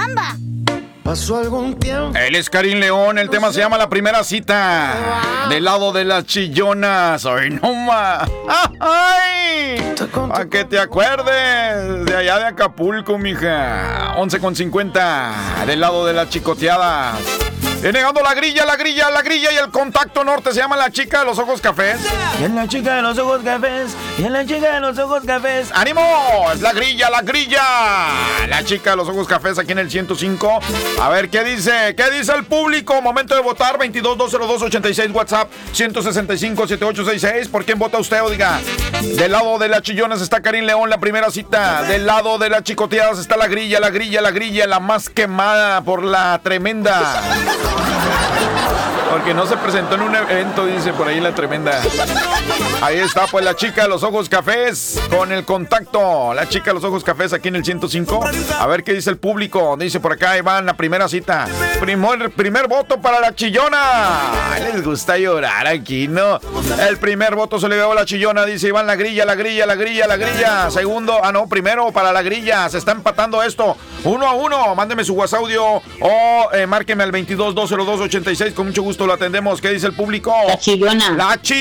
chamba. Pasó algún tiempo. Él es Karim León, el tema se llama La Primera Cita. Del lado de las chillonas. ¡Ay, no más! ¡Ay! A que te acuerdes de allá de Acapulco, mija. 11:50. Del lado de las chicoteadas. Negando la grilla y el contacto norte se llama La Chica de los Ojos Cafés. Y es la chica de los ojos cafés, y es la chica de los ojos cafés. ¡Ánimo! Es la grilla. La Chica de los Ojos Cafés aquí en el 105. A ver, ¿qué dice? ¿Qué dice el público? Momento de votar. 22-202-86 WhatsApp 165-7866. ¿Por quién vota usted, oiga? Del lado de las chillonas está Karim León, La Primera Cita. Del lado de las chicoteadas está la grilla, la más quemada por la tremenda. Porque no se presentó en un evento, dice por ahí la tremenda. Ahí está, pues La Chica de los Ojos Cafés con el contacto. La Chica de los Ojos Cafés aquí en el 105. A ver qué dice el público. Dice por acá, Iván, La Primera Cita. Primer voto para la chillona. Ay, les gusta llorar aquí, ¿no? El primer voto se le dio a la chillona, dice Iván, la grilla. Segundo, primero para la grilla. Se está empatando esto. 1-1. Mándeme su WhatsApp audio o márqueme al 22-202-86. Con mucho gusto lo atendemos. ¿Qué dice el público? La chillona.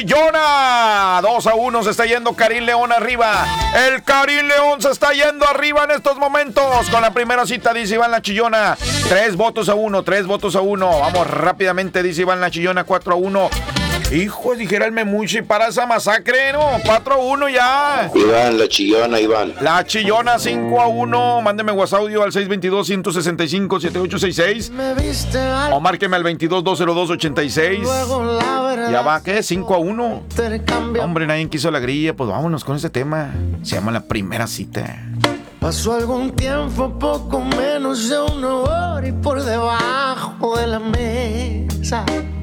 2-1. Se está yendo Karim León arriba. El Karim León se está yendo arriba en estos momentos. Con La Primera Cita, dice Iván La Chillona. 3 votos a 1. Vamos rápidamente, dice Iván La Chillona. 4-1. Hijo, dijera el Memuchi, para esa masacre, ¿no? 4-1 ya. Iván, La Chillona, Iván. La Chillona, 5-1. Mándeme WhatsApp audio al 622-165-7866. O márqueme al 22-202-86. Ya va, ¿qué? 5-1. Hombre, nadie quiso la grilla. Pues vámonos con este tema. Se llama La Primera Cita. Pasó algún tiempo, poco menos de 1 hora, y por debajo de la mesa